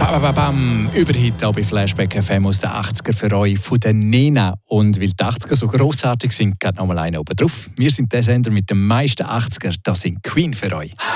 Bam, bam, bam. Überhit auch bei Flashback FM aus den 80er für euch von der Nena. Und weil die 80er so grossartig sind, geht noch mal einer oben drauf. Wir sind der Sender mit den meisten 80er. Das sind Queen für euch.